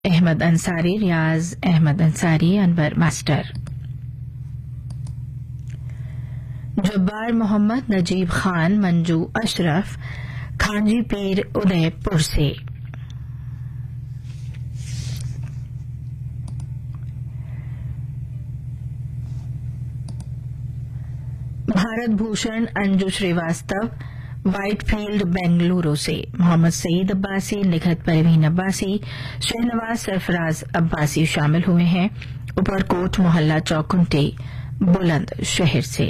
अहमद अंसारी, रियाज Ahmad Ansari, Anwar master. Jabbar Mohammad, Najeeb Khan, Manju Ashraf, खानजी पीर उदयपुर से। Bharat Bhushan Anju Srivastava, Whitefield Bengaluru से। मोहम्मद सईद अब्बासी, निखत परवीन अब्बासी, शहनवाज सरफराज अब्बासी शामिल हुए हैं। ऊपरकोट मोहल्ला चौकुंटे, बुलंद शहर से।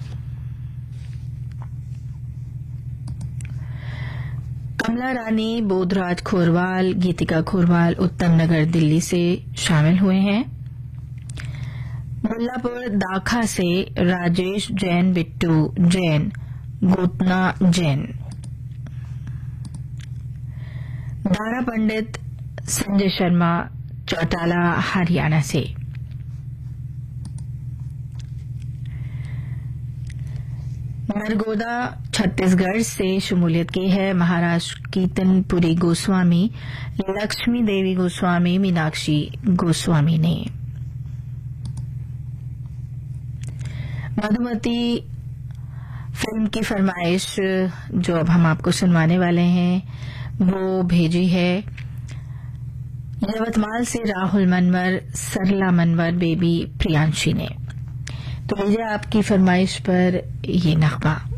कमला रानी, बोधराज खोरवाल, गीतिका खोरवाल, उत्तम नगर दिल्ली से शामिल हुए हैं। मुल्लापुर दाखा से राजेश जैन, बिट्टू जैन, गोतना जैन। दारा पंडित, संजय शर्मा, चौटाला हरियाणा से। नरगोदा छत्तीसगढ़ से शमूलियत की है। महाराष्ट्र कीर्तनपुरी गोस्वामी, लक्ष्मी देवी गोस्वामी, मीनाक्षी गोस्वामी ने। मधुमती फिल्म की फरमाइश जो अब हम आपको सुनवाने वाले हैं वो भेजी है यवतमाल से राहुल मनवर, सरला मनवर, बेबी प्रियांशी ने। तो लीजिए आपकी फरमाइश पर ये नगमा।